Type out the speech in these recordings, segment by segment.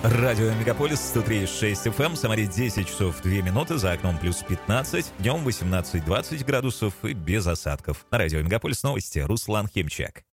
Радио Мегаполис 103.6 FM, Самаре 10 часов 2 минуты, за окном плюс 15, днем 18-20 градусов и без осадков. На Радио Мегаполис новости, Руслан Химчак.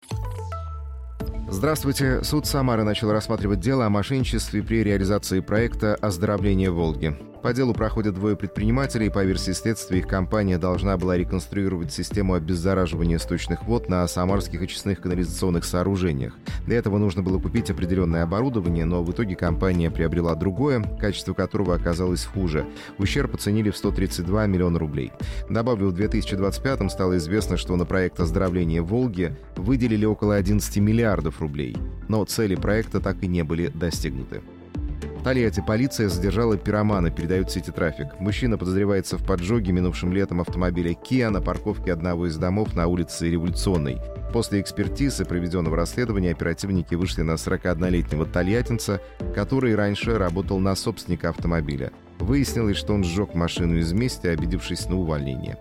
Здравствуйте. Суд Самары начал рассматривать дело о мошенничестве при реализации проекта «Оздоровление Волги». По делу проходят двое предпринимателей. По версии следствия, их компания должна была реконструировать систему обеззараживания сточных вод на самарских очистных канализационных сооружениях. Для этого нужно было купить определенное оборудование, но в итоге компания приобрела другое, качество которого оказалось хуже. Ущерб оценили в 132 миллиона рублей. Добавлю, в 2025-м стало известно, что на проект «Оздоровление Волги» выделили около 11 миллиардов рублей. Но цели проекта так и не были достигнуты. В Тольятти полиция задержала пиромана, передают в сети «Трафик». Мужчина подозревается в поджоге минувшим летом автомобиля Kia на парковке одного из домов на улице Революционной. После экспертизы проведенного расследования оперативники вышли на 41-летнего тольяттинца, который раньше работал на собственника автомобиля. Выяснилось, что он сжег машину из мести, обидевшись на увольнение.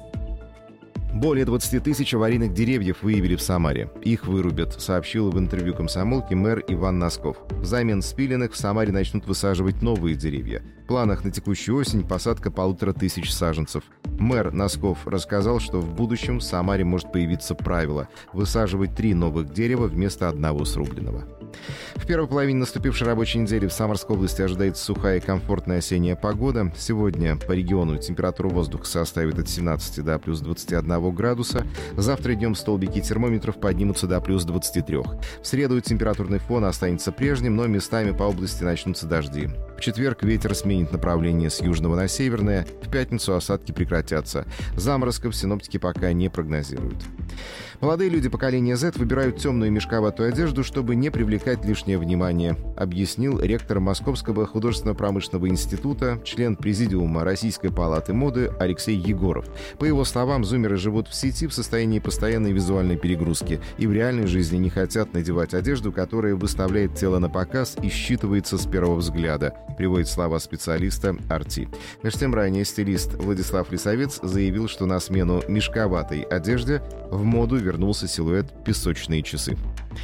Более 20 тысяч аварийных деревьев выявили в Самаре. Их вырубят, сообщил в интервью «Комсомолке» мэр Иван Носков. Взамен спиленных в Самаре начнут высаживать новые деревья. В планах на текущую осень посадка 1500 саженцев. Мэр Носков рассказал, что в будущем в Самаре может появиться правило – высаживать 3 новых дерева вместо одного срубленного. В первой половине наступившей рабочей недели в Самарской области ожидается сухая и комфортная осенняя погода. Сегодня по региону температура воздуха составит от 17 до плюс 21 градуса. Завтра днем столбики термометров поднимутся до плюс 23. В среду температурный фон останется прежним, но местами по области начнутся дожди. В четверг ветер сменит направление с южного на северное. В пятницу осадки прекратятся. Заморозков синоптики пока не прогнозируют. Молодые люди поколения Z выбирают темную мешковатую одежду, чтобы не привлекать лишнее внимание, объяснил ректор Московского художественно-промышленного института, член президиума Российской палаты моды Алексей Егоров. По его словам, зумеры живут в сети в состоянии постоянной визуальной перегрузки и в реальной жизни не хотят надевать одежду, которая выставляет тело на показ и считывается с первого взгляда, приводит слова специалиста Арти. Между тем, ранее стилист Владислав Лисовец заявил, что на смену мешковатой одежде в моду вернулся силуэт «песочные часы».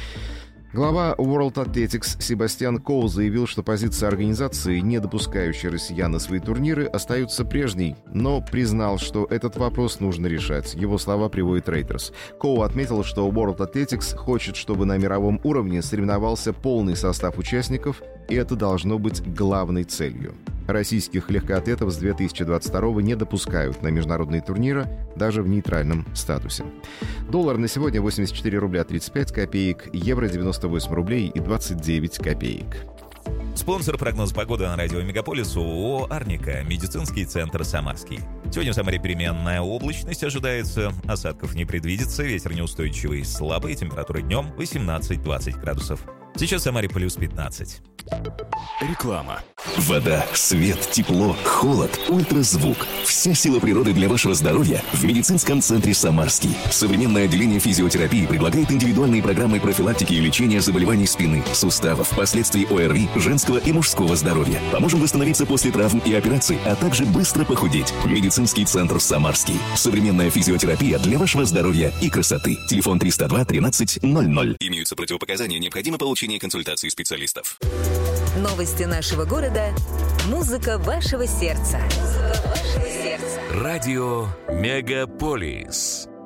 Глава World Athletics Себастьян Коу заявил, что позиция организации, не допускающей россиян на свои турниры, остается прежней, но признал, что этот вопрос нужно решать. Его слова приводит Reuters. Коу отметил, что World Athletics хочет, чтобы на мировом уровне соревновался полный состав участников, и это должно быть главной целью. Российских легкоатлетов с 2022 не допускают на международные турниры даже в нейтральном статусе. Доллар на сегодня 84 рубля 35 копеек, евро 98 рублей и 29 копеек. Спонсор прогноза погоды на радио Мегаполис ООО «Арника», медицинский центр «Самарский». Сегодня в Самаре переменная облачность ожидается, осадков не предвидится, ветер неустойчивый, слабый, температура днем 18-20 градусов. Сейчас в Самаре плюс 15. Реклама. Вода, свет, тепло, холод, ультразвук. Вся сила природы для вашего здоровья в медицинском центре «Самарский». Современное отделение физиотерапии предлагает индивидуальные программы профилактики и лечения заболеваний спины, суставов, последствий ОРВИ, женского и мужского здоровья. Поможем восстановиться после травм и операций, а также быстро похудеть. Медицинский центр «Самарский». Современная физиотерапия для вашего здоровья и красоты. Телефон 302 13 00. Имеются противопоказания, необходимо получение консультации специалистов. Новости нашего города. Музыка вашего сердца. Радио Мегаполис.